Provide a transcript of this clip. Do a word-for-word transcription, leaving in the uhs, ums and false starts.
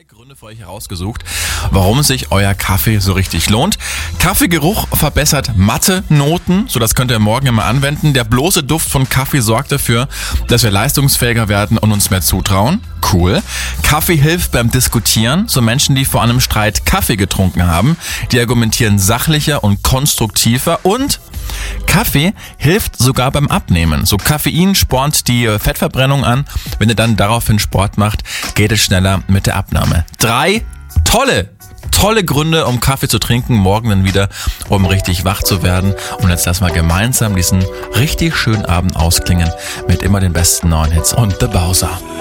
Gründe für euch herausgesucht, warum sich euer Kaffee so richtig lohnt. Kaffeegeruch verbessert matte Noten, so das könnt ihr morgen immer anwenden. Der bloße Duft von Kaffee sorgt dafür, dass wir leistungsfähiger werden und uns mehr zutrauen. Cool. Kaffee hilft beim Diskutieren, so Menschen, die vor einem Streit Kaffee getrunken haben, die argumentieren sachlicher und konstruktiver. Und Kaffee hilft sogar beim Abnehmen. So Koffein spornt die Fettverbrennung an. Wenn ihr dann daraufhin Sport macht, geht es schneller mit der Abnahme. Drei tolle, tolle Gründe, um Kaffee zu trinken. Morgen dann wieder, um richtig wach zu werden. Und jetzt lassen wir gemeinsam diesen richtig schönen Abend ausklingen mit immer den besten neuen Hits und The Bowser.